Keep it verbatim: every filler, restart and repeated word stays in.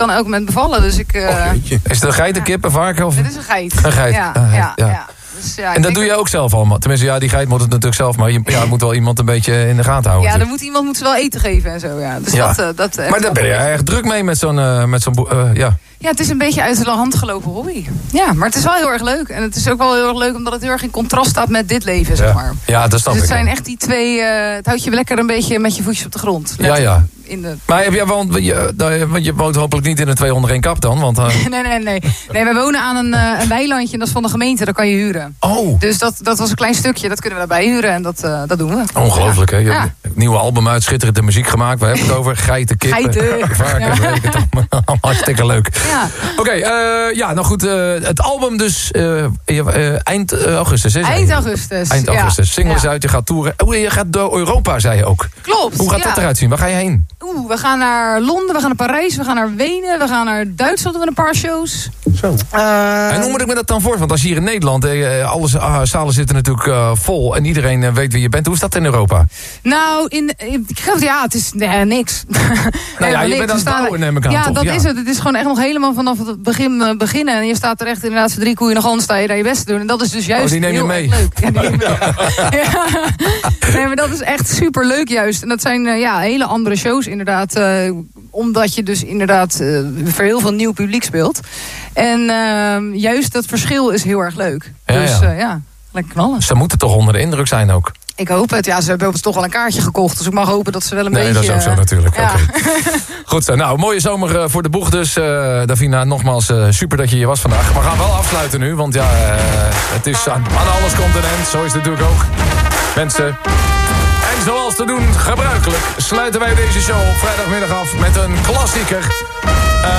kan elk moment bevallen. Dus ik, uh, oh, is het een geit, een kip, een varken? Of? Het is een geit. Een geit, ja. uh, ja, ja. ja. Dus, ja, en dat doe je ook zelf allemaal? Tenminste, ja, die geit moet het natuurlijk zelf, maar je ja, moet wel iemand een beetje in de gaten houden. Ja, dan moet iemand moet ze wel eten geven en zo, ja. Dus ja. dat, uh, dat, uh, maar daar ben je erg druk mee met zo'n, uh, met zo'n uh, ja. Ja, het is een beetje uit de hand gelopen hobby. Ja, maar het is wel heel erg leuk. En het is ook wel heel erg leuk omdat het heel erg in contrast staat met dit leven, zeg maar. Ja, dat snap dus ik. het zijn echt die twee, uh, het houdt je lekker een beetje met je voetjes op de grond. Ja, ja. In de... Maar heb jij, want, je, want je woont hopelijk niet in een twee onder één kap dan? Want, uh... nee, nee, nee. Nee, we wonen aan een, uh, een weilandje en dat is van de gemeente. Dat kan je huren. Oh. Dus dat, dat was een klein stukje. Dat kunnen we daarbij huren en dat, uh, dat doen we. Ongelooflijk, ja. Hè? Je ja. hebt een nieuwe album uit, schitterende muziek gemaakt. We hebben het over geiten, kippen, geiten. varken. Ja. Weet ik het allemaal. Hartstikke leuk. Ja. Oké, okay, uh, ja, nou goed. Uh, het album dus uh, uh, eind uh, augustus. Hè, eind augustus. Eind augustus. Ja. Singles ja. uit, je gaat toeren. Oh, je gaat door Europa, zei je ook. Klopt. Hoe gaat ja. dat eruit zien? Waar ga je heen? Oeh, we gaan naar Londen, we gaan naar Parijs, we gaan naar Wenen, we gaan naar Duitsland, we hebben een paar shows. Zo. Uh, en hoe moet ik me dat dan voor? Want als je hier in Nederland, eh, alle uh, zalen zitten natuurlijk uh, vol en iedereen uh, weet wie je bent. Hoe is dat in Europa? Nou, in, in, ja, het is nee, niks. Nou ja, je niks. bent aan het bouwen, neem ik aan. Ja, toch? dat ja. is het. Het is gewoon echt nog helemaal vanaf het begin uh, beginnen. En je staat er echt inderdaad voor drie koeien nog aan, sta je daar je best te doen. En dat is dus juist oh, die neem je heel mee. leuk. Ja, die neem je mee. ja. Nee, maar dat is echt super leuk juist. En dat zijn uh, ja, hele andere shows inderdaad. Uh, omdat je dus inderdaad uh, voor heel veel nieuw publiek speelt. En uh, juist dat verschil is heel erg leuk. Ja, dus ja. Uh, ja, lekker knallen. Ze moeten toch onder de indruk zijn ook? Ik hoop het. Ja, ze hebben ons toch wel een kaartje gekocht. Dus ik mag hopen dat ze wel een nee, beetje... Nee, dat is ook zo natuurlijk. Ja. Okay. Goed zo. Nou, mooie zomer uh, voor de boeg dus. Uh, Davina, nogmaals uh, super dat je hier was vandaag. We gaan wel afsluiten nu, want ja, uh, het is aan, aan alles continent. Zo is het natuurlijk ook. Mensen... En zoals te doen gebruikelijk sluiten wij deze show op vrijdagmiddag af met een klassieker.